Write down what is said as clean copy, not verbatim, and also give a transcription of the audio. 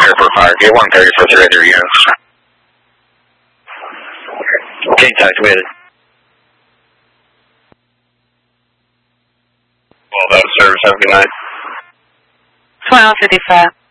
Airport Fire, get 130 for surrender units. King Tide committed. Well, that was service, have a good night. 12:55.